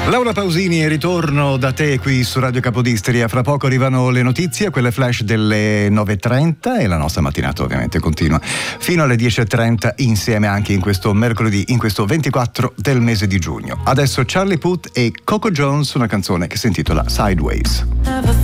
Laura Pausini, ritorno da te qui su Radio Capodisteria. Fra poco arrivano le notizie, quelle flash delle 9.30 e la nostra mattinata ovviamente continua fino alle 10.30 insieme anche in questo mercoledì, in questo 24 del mese di giugno. Adesso Charlie Puth e Coco Jones, una canzone che si intitola Sideways.